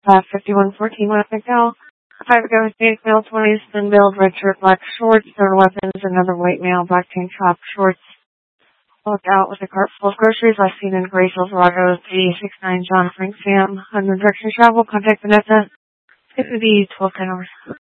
5114 West McDowell. A private guy with Phoenix male, 20s, thin build, red shirt, black shorts, there weapons, another white male, black tank top, shorts. Walked out with a cart full of groceries, last seen in Grace, Silverado, 369 John Frank Sam. On the direction of travel, contact Vanessa. It would be 1210 hours.